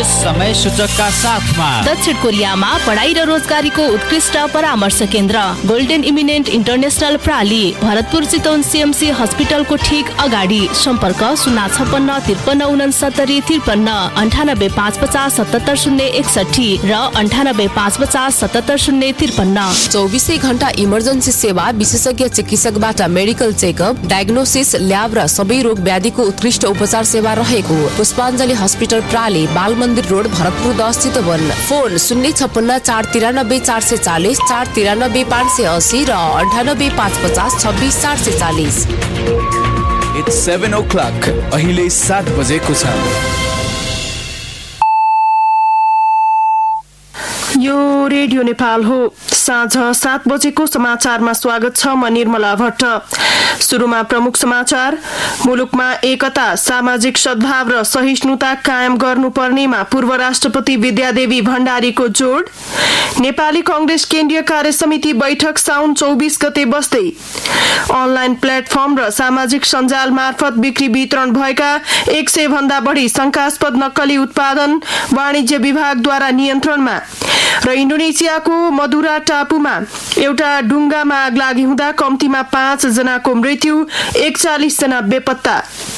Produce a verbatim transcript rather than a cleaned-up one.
समय सूचकका साथमा दक्षिण कोरियामा पढाइ र रोजगारीको उत्कृष्ट परामर्श केन्द्र golden eminent international प्राली, Bharatpur Chitwan CMC हस्पिटलको ठीक अगाडि। सम्पर्क शून्य छपन्न त्रिपन्न उनसत्तरी त्रिपन्न अन्ठानब्बे पाँच पचास सतहत्तर शून्य एकसठी र अन्ठानब्बे पाँच पचास सतहत्तर शून्य त्रिपन्न। चौबिसै घण्टा इमर्जेन्सी सेवा, विशेषज्ञ चिकित्सकबाट मेडिकल चेकअप, डायग्नोसिस, ल्याब र सबै रोग व्याधिको उत्कृष्ट उपचार सेवा रहेको पुष्पाञ्जली हस्पिटल प्राली, बाल मन्दिर रोड, भरतपुर दस चितवन। फोन शून्य छपन्न चार तिरानब्बे चार सय चालिस, चार तिरानब्बे पाँच सय अस्सी र अन्ठानब्बे पाँच पचास छब्बिस चार सय चालिस। It's seven o'clock. अहिले सात बजेको छ। यो रेडियो नेपाल हो। साँझ सात बजेको समाचारमा स्वागत छ। म निर्मला भट्ट। सुरुमा प्रमुख समाचार। मुलुकमा एकता, सामाजिक सद्भाव र सहिष्णुता कायम गर्नुपर्नेमा पूर्व राष्ट्रपति विद्यादेवी भण्डारीको जोड। नेपाली कांग्रेस केन्द्रीय कार्य समिति बैठक साउन चौबिस गते बस्दै। अनलाइन प्लेटफर्म र सामाजिक सञ्जाल मार्फत बिक्री वितरण भएका एक सय भन्दा बढी शंकास्पद नक्कली उत्पादन वाणिज्य विभागद्वारा नियन्त्रणमा। र इन्डोनेसियाको मदुरा टापुमा एउटा डुङ्गामा आग लागि हुँदा कम्तीमा पाँच जनाको मृत्यु, एकचालिस जना बेपत्ता।